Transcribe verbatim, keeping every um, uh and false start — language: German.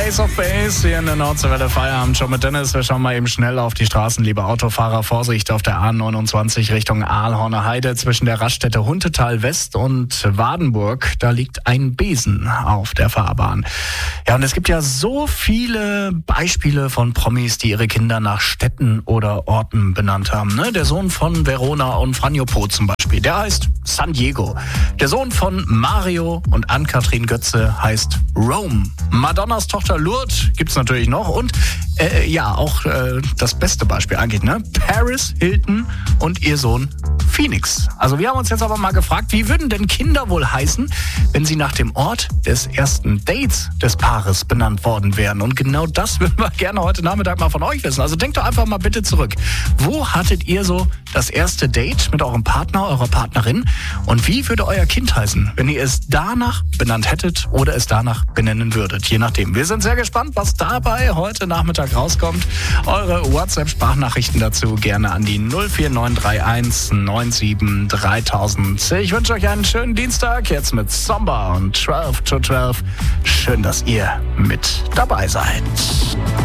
Ace of Base hier in der Nordseewelle Feierabend schon mit Dennis. Wir schauen mal eben schnell auf die Straßen, liebe Autofahrer. Vorsicht auf der A neunundzwanzig Richtung Aalhorner Heide zwischen der Raststätte Huntetal West und Wadenburg. Da liegt ein Besen auf der Fahrbahn. Ja, und es gibt ja so viele Beispiele von Promis, die ihre Kinder nach Städten oder Orten benannt haben. Ne? Der Sohn von Verona und Franjo Po zum Beispiel, der heißt San Diego. Der Sohn von Mario und Ann-Kathrin Götze heißt Rome. Madonnas Tochter Lourdes gibt's natürlich noch und äh, ja, auch äh, das beste Beispiel eigentlich, ne? Paris Hilton und ihr Sohn Phoenix. Also wir haben uns jetzt aber mal gefragt, wie würden denn Kinder wohl heißen, wenn sie nach dem Ort des ersten Dates des Paares benannt worden wären? Und genau das würden wir gerne heute Nachmittag mal von euch wissen. Also denkt doch einfach mal bitte zurück. Wo hattet ihr so das erste Date mit eurem Partner, eurer Partnerin? Und wie würde euer Kind heißen, wenn ihr es danach benannt hättet oder es danach benennen würdet? Je nachdem. Wir sind sehr gespannt, was dabei heute Nachmittag rauskommt. Eure WhatsApp-Sprachnachrichten dazu gerne an die null vier neun drei eins neun sieben dreitausend. Ich wünsche euch einen schönen Dienstag, jetzt mit Samba und zwölf zu zwölf. Schön, dass ihr mit dabei seid.